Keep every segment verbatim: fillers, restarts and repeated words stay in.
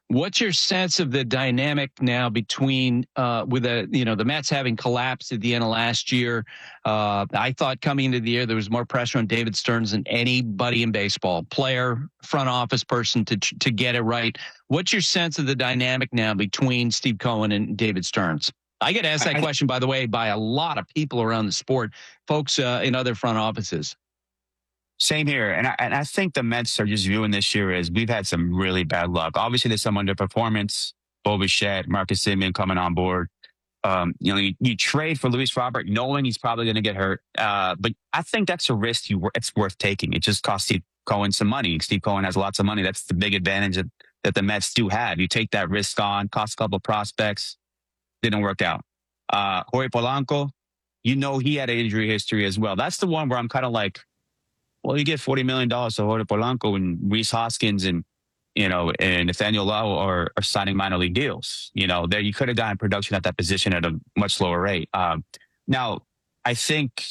What's your sense of the dynamic now between uh, with the you know the Mets having collapsed at the end of last year? Uh, I thought coming into the year there was more pressure on David Stearns than anybody in baseball, player, front office person to to get it right. What's your sense of the dynamic now between Steve Cohen and David Stearns? I get asked that I, question, by the way, by a lot of people around the sport, folks uh, in other front offices. Same here. And I, and I think the Mets are just viewing this year as we've had some really bad luck. Obviously, there's some underperformance. Bo Bichette, Marcus Semien coming on board. Um, you know, you, you trade for Luis Robert knowing he's probably going to get hurt. Uh, but I think that's a risk you it's worth taking. It just costs Steve Cohen some money. Steve Cohen has lots of money. That's the big advantage that, that the Mets do have. You take that risk on, cost a couple of prospects. Didn't work out. Uh, Jorge Polanco, you know he had an injury history as well. That's the one where I'm kind of like, well, you get forty million dollars to Jorge Polanco and Rhys Hoskins and, you know, and Nathaniel Lowe are, are signing minor league deals. You know, there you could have gotten production at that position at a much lower rate. Um, now, I think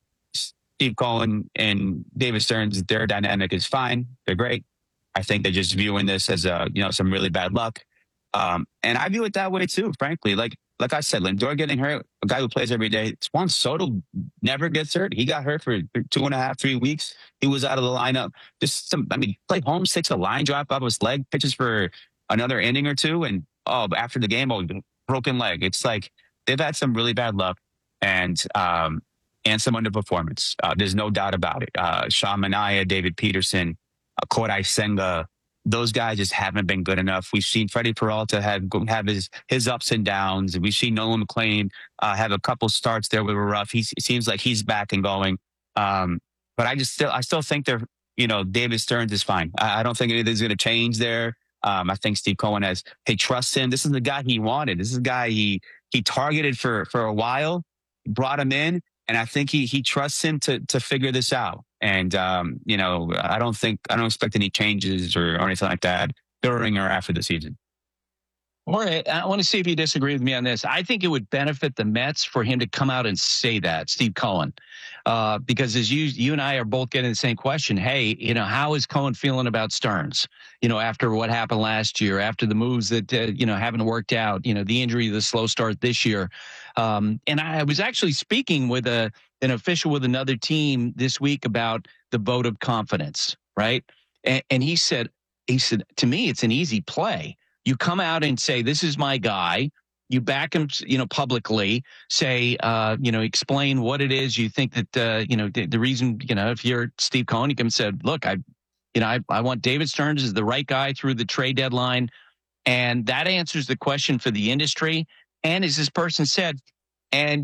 Steve Cohen and David Stearns, their dynamic is fine. They're great. I think they're just viewing this as, a, you know, some really bad luck. Um, and I view it that way, too, frankly. Like, Like I said, Lindor getting hurt, a guy who plays every day. Juan Soto never gets hurt. He got hurt for two and a half, three weeks. He was out of the lineup. Just some, I mean, play home, takes a line drop off his leg, pitches for another inning or two. And, oh, after the game, oh, broken leg. It's like they've had some really bad luck and um, and some underperformance. Uh, there's no doubt about it. Uh, Sean Manaea, David Peterson, uh, Kodai Senga, those guys just haven't been good enough. We've seen Freddie Peralta have have his his ups and downs. We've seen Nolan McLean uh, have a couple starts there that were rough. He's, it seems like he's back and going. Um, but I just still I still think they're you know David Stearns is fine. I, I don't think anything's going to change there. Um, I think Steve Cohen has hey trust him. This is the guy he wanted. This is the guy he he targeted for for a while. Brought him in, and I think he he trusts him to to figure this out. And, um, you know, I don't think I don't expect any changes or, or anything like that during or after the season. All right. I want to see if you disagree with me on this. I think it would benefit the Mets for him to come out and say that, Steve Cohen, uh, because as you you and I are both getting the same question. Hey, you know, how is Cohen feeling about Stearns? You know, after what happened last year, after the moves that, uh, you know, haven't worked out, you know, the injury, the slow start this year. Um, and I was actually speaking with a an official with another team this week about the vote of confidence. Right. And, and he said, he said, to me, it's an easy play. You come out and say, this is my guy. You back him, you know, publicly, say, uh, you know, explain what it is you think that, uh, you know, the, the reason, you know, if you're Steve Cohen, you come and said, look, I, you know, I, I want David Stearns as the right guy through the trade deadline. And that answers the question for the industry. And as this person said, and